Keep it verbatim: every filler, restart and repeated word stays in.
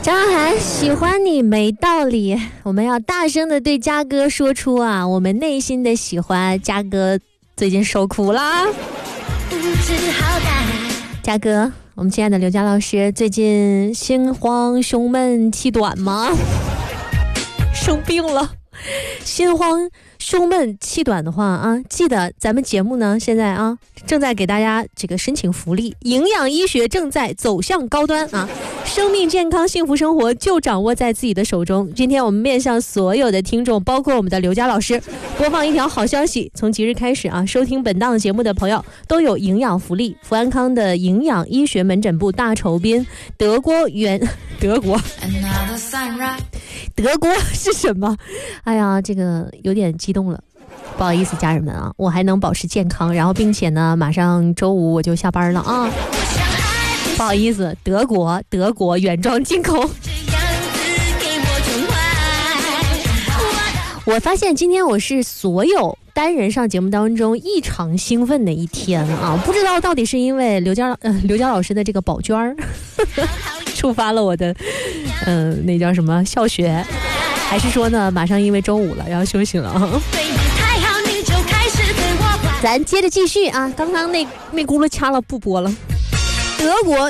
张涵喜欢你没道理，我们要大声的对嘉哥说出啊，我们内心的喜欢。嘉哥最近受苦啦，嘉哥，我们亲爱的刘佳老师最近心慌胸闷气短吗？生病了，心慌胸闷气短的话啊，记得咱们节目呢现在啊正在给大家这个申请福利，营养医学正在走向高端啊，生命健康幸福生活就掌握在自己的手中。今天我们面向所有的听众，包括我们的刘佳老师，播放一条好消息，从即日开始啊，收听本档节目的朋友都有营养福利。福安康的营养医学门诊部大酬宾，德国原德国德国是什么？哎呀，这个有点激动了，不好意思家人们啊，我还能保持健康，然后并且呢马上周五我就下班了啊，不好意思，德国德国原装进口。我发现今天我是所有单人上节目当中异常兴奋的一天啊，不知道到底是因为刘佳呃刘佳老师的这个宝娟儿触发了我的嗯、呃、那叫什么笑穴，还是说呢马上因为周五了要休息了啊。咱接着继续啊，刚刚那那轱辘掐了不播了。德国